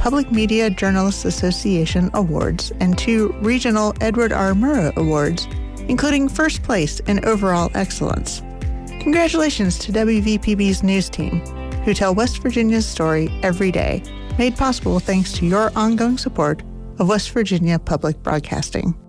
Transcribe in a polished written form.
Public Media Journalists Association awards and 2 regional Edward R. Murrow awards, including first place in overall excellence. Congratulations to WVPB's news team, who tell West Virginia's story every day, made possible thanks to your ongoing support of West Virginia Public Broadcasting.